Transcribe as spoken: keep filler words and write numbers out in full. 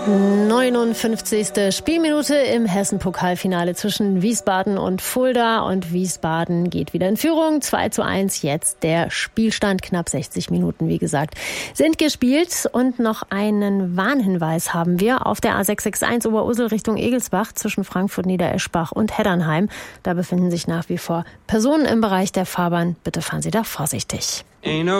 neunundfünfzigste Spielminute im Hessen-Pokalfinale zwischen Wiesbaden und Fulda. Und Wiesbaden geht wieder in Führung. zwei zu eins jetzt der Spielstand. Knapp sechzig Minuten, wie gesagt, sind gespielt. Und noch einen Warnhinweis haben wir auf der A sechs sechs eins Oberursel Richtung Egelsbach zwischen Frankfurt, Niedereschbach und Heddernheim. Da befinden sich nach wie vor Personen im Bereich der Fahrbahn. Bitte fahren Sie da vorsichtig.